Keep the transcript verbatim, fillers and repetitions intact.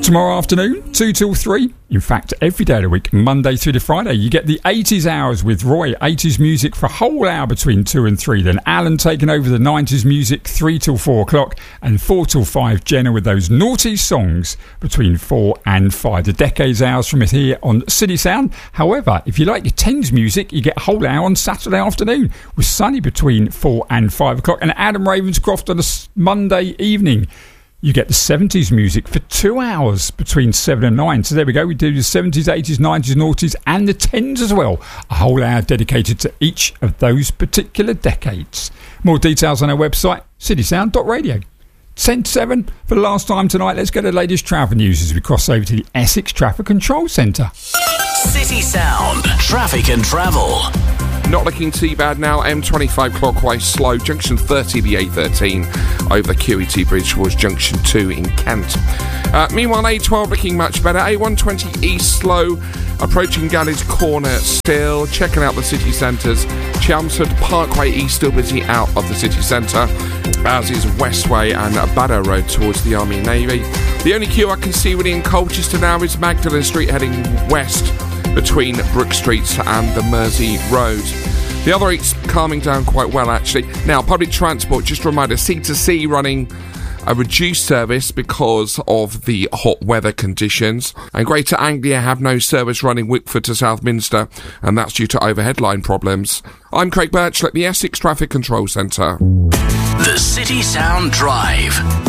Tomorrow afternoon, two till three. In fact, every day of the week, Monday through to Friday, you get the eighties hours with Roy. eighties music for a whole hour between two and three. Then Alan taking over the nineties music, three till four o'clock. And four till five, Jenna with those naughty songs between four and five. The decades hours from it here on City Sound. However, if you like your tens music, you get a whole hour on Saturday afternoon with Sunny between four and five o'clock. And Adam Ravenscroft on a Monday evening. You get the seventies music for two hours between seven and nine. So there we go. We do the seventies, eighties, nineties, noughties and the tens as well. A whole hour dedicated to each of those particular decades. More details on our website, city sound dot radio. ten to seven for the last time tonight. Let's go to the latest travel news as we cross over to the Essex Traffic Control Centre. City Sound, traffic and travel. Not looking too bad now. M twenty-five clockwise slow. Junction thirty, the A thirteen over the Q E T bridge towards Junction two in Kent. Uh, meanwhile, A twelve looking much better. A one twenty east slow. Approaching Galleys Corner still. Checking out the city centres. Chelmsford Parkway East still busy out of the city centre, as is Westway and Baddow Road towards the Army and Navy. The only queue I can see really in Colchester now is Magdalen Street heading west between Brook Street and the Mersey Road. The other eight's calming down quite well, actually. Now, public transport, just a reminder, C to C running a reduced service because of the hot weather conditions. And Greater Anglia have no service running Wickford to Southminster, and that's due to overhead line problems. I'm Craig Birchall at the Essex Traffic Control Centre. The City Sound Drive.